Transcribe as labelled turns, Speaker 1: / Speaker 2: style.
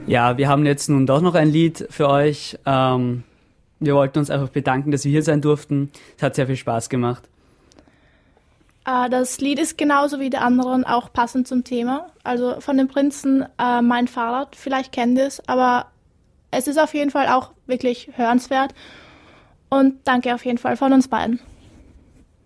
Speaker 1: Ja, wir haben jetzt nun doch noch ein Lied für euch. Wir wollten uns einfach bedanken, dass wir hier sein durften. Es hat sehr viel Spaß gemacht.
Speaker 2: Das Lied ist genauso wie die anderen auch passend zum Thema. Also von den Prinzen Mein Fahrrad, vielleicht kennt ihr es, aber es ist auf jeden Fall auch wirklich hörenswert. Und danke auf jeden Fall von uns beiden.